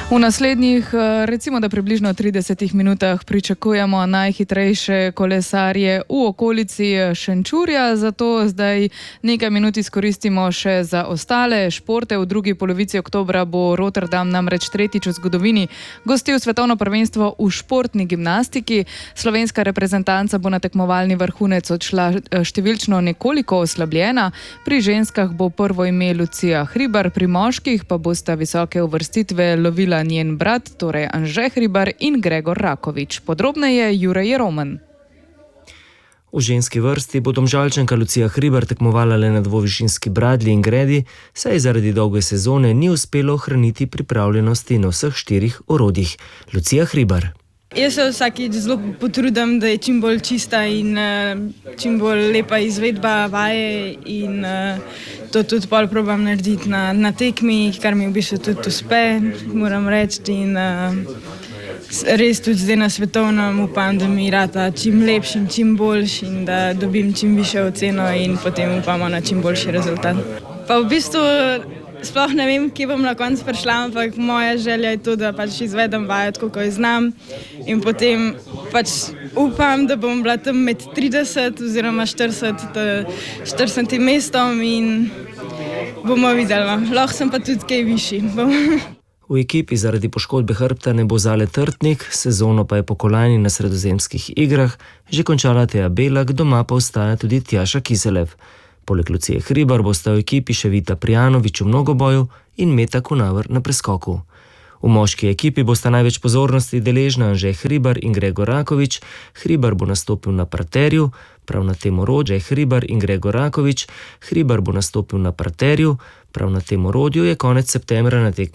V naslednjih, recimo da približno 30 minutah pričakujemo najhitrejše kolesarje v okolici Šenčurja, zato zdaj nekaj minut izkoristimo še za ostale športe. V drugi polovici oktobra bo Rotterdam namreč tretjič v zgodovini gostil svetovno prvenstvo v športni gimnastiki. Slovenska reprezentanca bo na tekmovalni vrhunec odšla številčno nekoliko oslabljena. Pri ženskah bo prvo ime Lucija Hribar, pri moških pa bosta visoke uvrstitve lovila njen brat, torej Anže Hribar in Gregor Rakovič. Podrobneje Jure Jeroman. V ženski vrsti bo Domžalčanka Lucija Hribar tekmovala le na dvovišinski bradlji in gredi, saj zaradi dolge sezone ni uspelo ohraniti pripravljenosti na vseh 4 orodjih. Lucija Hribar. Jaz se vsakič zelo potrudim, da je čim bolj čista in čim bolj lepa izvedba vaje in to tudi pol probam narediti na tekmi, kar mi v bistvu tudi uspe, moram reči, in res tudi zdaj na svetovnem upam, da mi rata čim lepši in čim boljši in da dobim čim višjo oceno in potem upamo na čim boljši rezultat. Pa v bistvu sploh ne vem, kje bom na koncu prišla, ampak moja želja je to, da pač izvedem vajo tako, kot jo znam in potem pač upam, da bom bila tam med 30 oziroma 40 mestom in bomo videli. Lahko sem pa tudi kaj višji. V ekipi zaradi poškodbe hrbta ne bo Zale Trtnik, sezono pa je po kolajni na sredozemskih igrah že končala Teja Belak, doma pa ostaja tudi Tjaša Kiselev. Poleg Lucije Hribar bosta v ekipi še Vita Prijanović v mnogoboju in Meta Kunaver na preskoku. V moški ekipi bosta največ pozornosti deležna Anže Hribar in Gregor Rakovič. Hribar bo nastopil na parterju, prav na tem orodju je Hribar in Gregor Rakovič. Hribar bo nastopil na parterju, prav na tem orodju je konec septembra na tekmi